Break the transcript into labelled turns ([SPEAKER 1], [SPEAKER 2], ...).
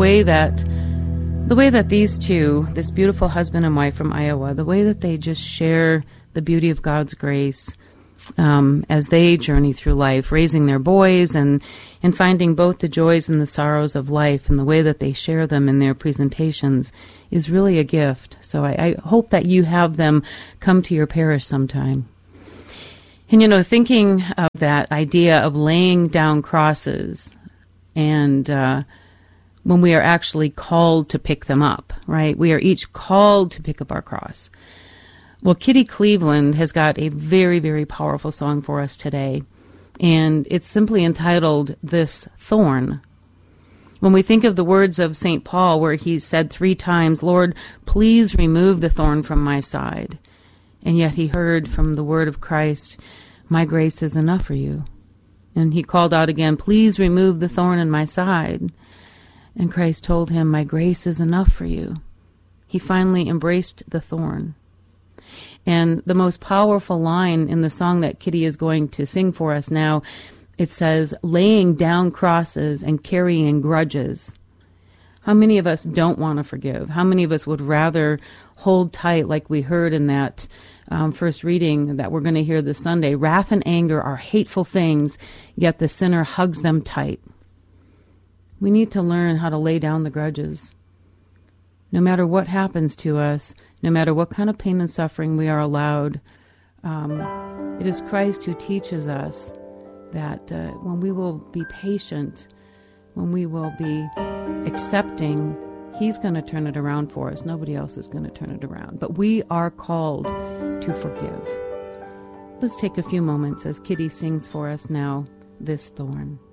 [SPEAKER 1] way that these two, this beautiful husband and wife from Iowa, the way that they just share the beauty of God's grace as they journey through life, raising their boys and finding both the joys and the sorrows of life, and the way that they share them in their presentations is really a gift. So I hope that you have them come to your parish sometime. And, thinking of that idea of laying down crosses and when we are actually called to pick them up, right? We are each called to pick up our cross. Well, Kitty Cleveland has got a very, very powerful song for us today, and it's simply entitled, "This Thorn." When we think of the words of St. Paul, where he said 3 times, "Lord, please remove the thorn from my side," and yet he heard from the word of Christ, "My grace is enough for you." And he called out again, "Please remove the thorn in my side." And Christ told him, "My grace is enough for you." He finally embraced the thorn. And the most powerful line in the song that Kitty is going to sing for us now, it says, "Laying down crosses and carrying grudges." How many of us don't want to forgive? How many of us would rather hold tight, like we heard in that first reading that we're going to hear this Sunday? Wrath and anger are hateful things, yet the sinner hugs them tight. We need to learn how to lay down the grudges. No matter what happens to us, no matter what kind of pain and suffering we are allowed, it is Christ who teaches us that when we will be patient, when we will be accepting, He's going to turn it around for us. Nobody else is going to turn it around. But we are called to forgive. Let's take a few moments as Kitty sings for us now, "This Thorn."